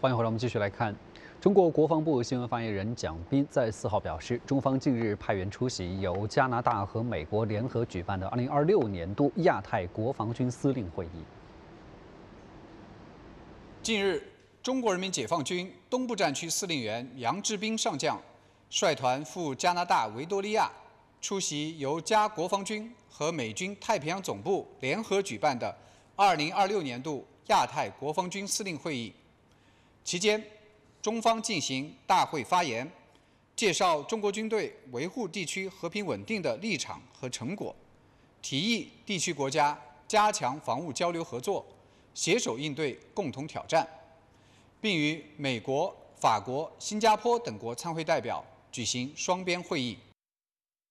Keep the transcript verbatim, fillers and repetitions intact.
欢迎回来，我们继续来看。中国国防部新闻发言人蒋斌在四号表示，中方近日派员出席由加拿大和美国联合举办的二零二六年度亚太国防军司令会议。 近日，中国人民解放军东部战区司令员杨志斌上将率团赴加拿大维多利亚，出席由加国防军和美军太平洋总部联合举办的二零二六年度亚太国防军司令会议。期间，中方进行大会发言，介绍中国军队维护地区和平稳定的立场和成果，提议地区国家加强防务交流合作，携手应对共同挑战，并与美国、法国、新加坡等国参会代表举行双边会议。